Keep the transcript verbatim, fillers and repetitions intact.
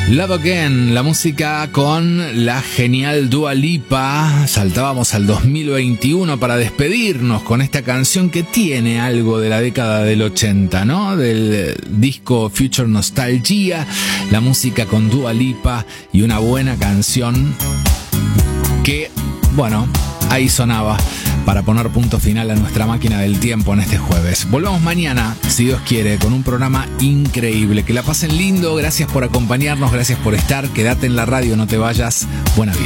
Love Again, la música con la genial Dua Lipa. Saltábamos al dos mil veintiuno para despedirnos con esta canción que tiene algo de la década del ochenta, ¿no? Del disco Future Nostalgia, la música con Dua Lipa y una buena canción que, bueno, ahí sonaba para poner punto final a nuestra máquina del tiempo en este jueves. Volvamos mañana, si Dios quiere, con un programa increíble. Que la pasen lindo, gracias por acompañarnos, gracias por estar. Quédate en la radio, no te vayas. Buena vida.